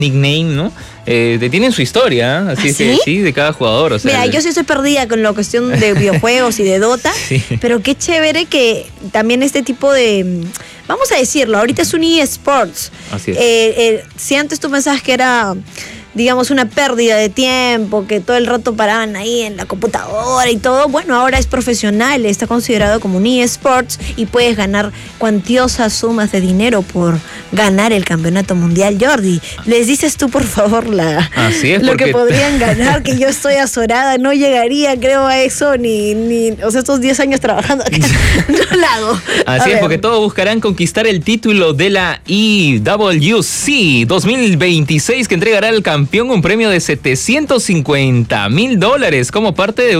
nickname, ¿no? Tienen su historia, ¿eh? Así ¿Sí? que sí, de cada jugador. O sea, Mira, yo sí estoy perdida con la cuestión de videojuegos y de Dota, sí. pero qué chévere que también este tipo de, vamos a decirlo, ahorita es un eSports. Así es. Si antes tú pensabas que era, digamos, una pérdida de tiempo, que todo el rato paraban ahí en la computadora y todo, bueno, ahora es profesional, está considerado como un eSports y puedes ganar cuantiosas sumas de dinero por ganar el campeonato mundial. Jordi, les dices tú, por favor, Así es, lo porque que podrían ganar, que yo estoy azorada, no llegaría, creo, a eso, ni o sea, estos 10 años trabajando acá, no lo hago. Así es, porque todos buscarán conquistar el título de la IWC 2026, que entregará al campeón un premio de $750,000 como parte de